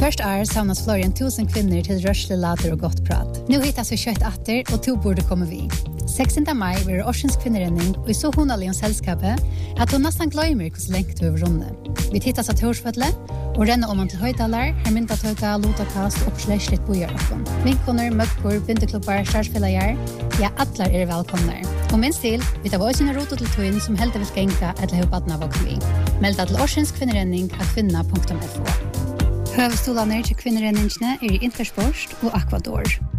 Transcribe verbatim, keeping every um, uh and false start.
Hvert år samlas fler enn tusen kvinner til rørsle, later og godt prat. Nå hittas vi kjøtt atter, og to burde komme vi. seksende mai blir Årsens kvinnerenning, og i så honalig om selskapet, at hun nesten glemmer hvordan lengt vi over rundet. Vi tittas av Torsføtle, og renner om man til høydaler, her myndatøyga, lotakast og sleslitt bojarokken. Vinkoner, møkker, bindeklubbar, starsfellager, ja, atler er velkomne. Og minst til, vi tar våsene rotet til tøyen som heldig vil genka eller høybadna våkken vi. Meld deg til Årsens kvinnerenning av kvinna punktum f o. Høvestolene til kvinnerenningene er i Intersport og Aquador.